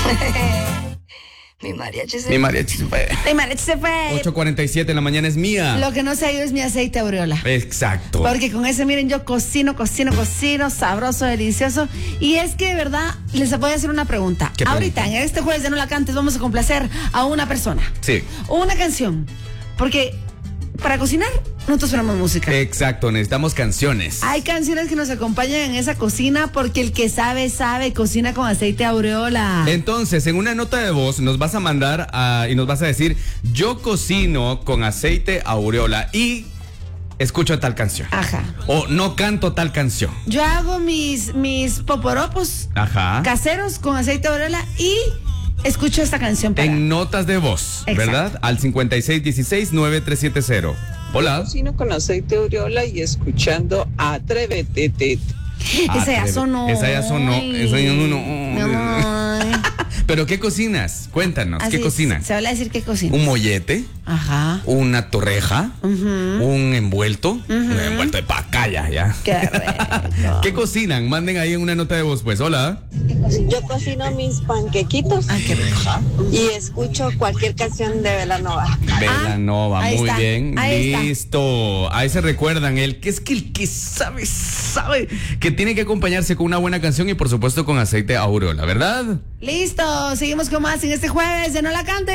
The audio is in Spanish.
Mi mariachi se Mi mariachi se fue. Mi mariachi se fue. 8:47 en la mañana es mía. Lo que no se ha ido es mi aceite aureola. Exacto. Porque con ese, miren, yo cocino, sabroso, delicioso. Y es que, de verdad, les voy a hacer una pregunta. ¿Qué Ahorita, pregunta? en este jueves de No La Cantes, vamos a complacer a una persona. Sí. Una canción. Porque para cocinar, nosotros ponemos música. Exacto, necesitamos canciones. Hay canciones que nos acompañan en esa cocina porque el que sabe, cocina con aceite aureola. Entonces, en una nota de voz nos vas a mandar y nos vas a decir, yo cocino con aceite aureola y escucho tal canción. Ajá. O no canto tal canción. Yo hago mis poporopos Ajá. caseros con aceite aureola y escucho esta canción para... En notas de voz, Exacto. ¿verdad? Al 5616-9370. Hola. Cocino con aceite aureola y escuchando Atrévete. Esa ya sonó. Esa ya sonó. Esa ya sonó. Mi amor. ¿Pero qué cocinas? Cuéntanos, Así ¿qué cocinas? Se habla de decir qué cocina. ¿Un mollete? Ajá. ¿Una torreja? ¿Un envuelto? Un envuelto de pacaya, ya. Qué rico. ¿Qué cocinan? Manden ahí en una nota de voz, pues. Hola. Yo cocino mis panquequitos Ay, qué rico. y escucho cualquier canción de Belanova. Belanova, ahí muy está, bien. ahí está. Listo. Ahí se recuerdan. El que sabe que tiene que acompañarse con una buena canción y por supuesto con aceite aureola, ¿verdad? Listo, seguimos con más en este jueves de No La Cantes.